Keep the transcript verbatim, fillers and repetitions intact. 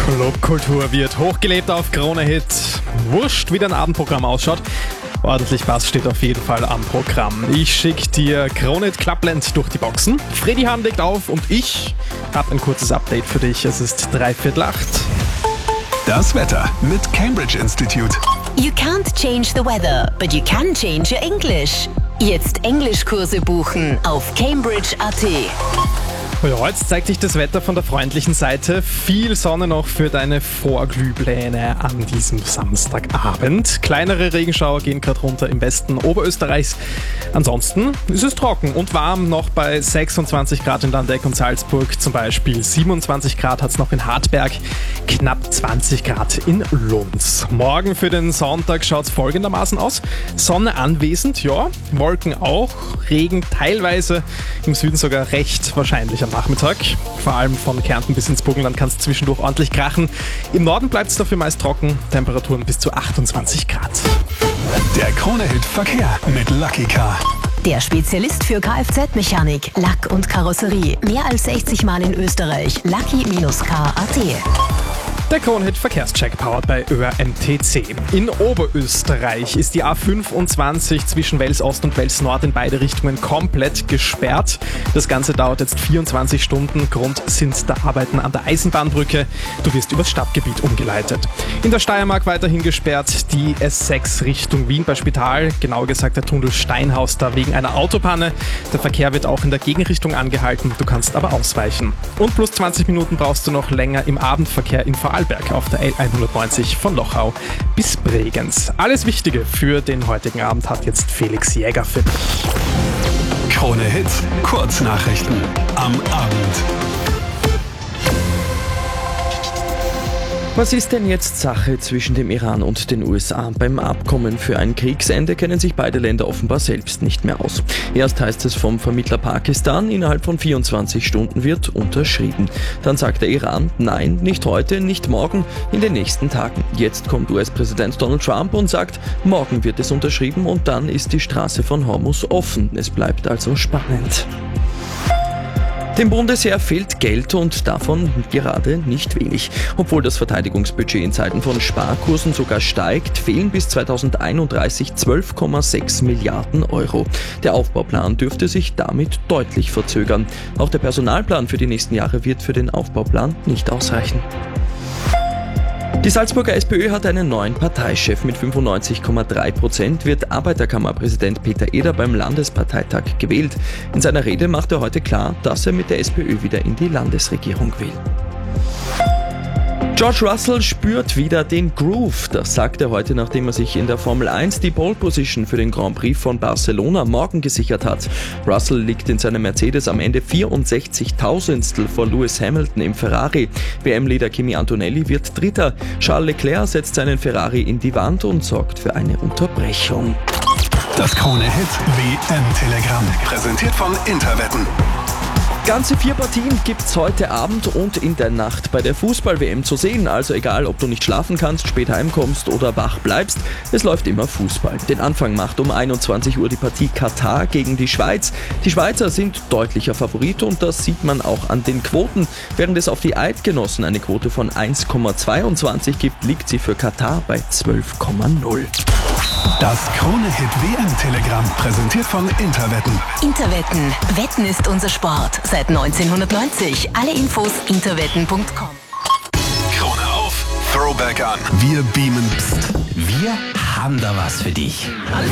Clubkultur wird hochgelebt auf Krone Hit. Wurscht, wie dein Abendprogramm ausschaut. Ordentlich Bass steht auf jeden Fall am Programm. Ich schicke dir Krone Hit Clubland durch die Boxen. Freddy Hahn legt auf und ich habe ein kurzes Update für dich. Es ist dreiviertel acht. Das Wetter mit Cambridge Institute. You can't change the weather, but you can change your English. Jetzt Englischkurse buchen auf cambridge punkt a t. Ja, jetzt zeigt sich das Wetter von der freundlichen Seite. Viel Sonne noch für deine Vorglühpläne an diesem Samstagabend. Kleinere Regenschauer gehen gerade runter im Westen Oberösterreichs. Ansonsten ist es trocken und warm, noch bei sechsundzwanzig Grad in Landeck und Salzburg zum Beispiel. siebenundzwanzig Grad hat es noch in Hartberg, knapp zwanzig Grad in Lunds. Morgen für den Sonntag schaut es folgendermaßen aus. Sonne anwesend, ja, Wolken auch, Regen teilweise, im Süden sogar recht wahrscheinlich am Nachmittag. Vor allem von Kärnten bis ins Burgenland kann es zwischendurch ordentlich krachen. Im Norden bleibt es dafür meist trocken, Temperaturen bis zu achtundzwanzig Grad. Der Krone Hit Verkehr mit Lucky Car. Der Spezialist für Kfz-Mechanik, Lack und Karosserie. Mehr als sechzig Mal in Österreich. Lucky Car punkt a t. Der Krone Hit Verkehrscheck powered bei Ö R M T C. In Oberösterreich ist die A fünfundzwanzig zwischen Wels Ost und Wels Nord in beide Richtungen komplett gesperrt. Das Ganze dauert jetzt vierundzwanzig Stunden. Grund sind da Arbeiten an der Eisenbahnbrücke. Du wirst übers Stadtgebiet umgeleitet. In der Steiermark weiterhin gesperrt die S sechs Richtung Wien bei Spital. Genauer gesagt der Tunnel Steinhaus da wegen einer Autopanne. Der Verkehr wird auch in der Gegenrichtung angehalten. Du kannst aber ausweichen. Und plus zwanzig Minuten brauchst du noch länger im Abendverkehr in Vorarlberg auf der L hundertneunzig von Lochau bis Bregenz. Alles Wichtige für den heutigen Abend hat jetzt Felix Jäger für dich. Krone Hit Kurznachrichten am Abend. Was ist denn jetzt Sache zwischen dem Iran und den U S A? Beim Abkommen für ein Kriegsende kennen sich beide Länder offenbar selbst nicht mehr aus. Erst heißt es vom Vermittler Pakistan, innerhalb von vierundzwanzig Stunden wird unterschrieben. Dann sagt der Iran, nein, nicht heute, nicht morgen, in den nächsten Tagen. Jetzt kommt U S-Präsident Donald Trump und sagt, morgen wird es unterschrieben und dann ist die Straße von Hormuz offen. Es bleibt also spannend. Dem Bundesheer fehlt Geld und davon gerade nicht wenig. Obwohl das Verteidigungsbudget in Zeiten von Sparkursen sogar steigt, fehlen bis zweitausendeinunddreißig zwölf Komma sechs Milliarden Euro. Der Aufbauplan dürfte sich damit deutlich verzögern. Auch der Personalplan für die nächsten Jahre wird für den Aufbauplan nicht ausreichen. Die Salzburger SPÖ hat einen neuen Parteichef. Mit fünfundneunzig Komma drei Prozent wird Arbeiterkammerpräsident Peter Eder beim Landesparteitag gewählt. In seiner Rede macht er heute klar, dass er mit der SPÖ wieder in die Landesregierung will. George Russell spürt wieder den Groove. Das sagt er heute, nachdem er sich in der Formel eins die Pole Position für den Grand Prix von Barcelona morgen gesichert hat. Russell liegt in seinem Mercedes am Ende vierundsechzig Tausendstel vor Lewis Hamilton im Ferrari. W M-Leader Kimi Antonelli wird Dritter. Charles Leclerc setzt seinen Ferrari in die Wand und sorgt für eine Unterbrechung. Das Krone Hit W M-Telegramm, präsentiert von Interwetten. Ganze vier Partien gibt's heute Abend und in der Nacht bei der Fußball-W M zu sehen. Also egal, ob du nicht schlafen kannst, spät heimkommst oder wach bleibst, es läuft immer Fußball. Den Anfang macht um einundzwanzig Uhr die Partie Katar gegen die Schweiz. Die Schweizer sind deutlicher Favorit und das sieht man auch an den Quoten. Während es auf die Eidgenossen eine Quote von eins Komma zweiundzwanzig gibt, liegt sie für Katar bei zwölf Komma null. Das Krone Hit W M-Telegramm, präsentiert von Interwetten. Interwetten. Wetten ist unser Sport. Seit neunzehnhundertneunzig. Alle Infos interwetten punkt com. Krone auf, Throwback an. Wir beamen. Wir haben da was für dich.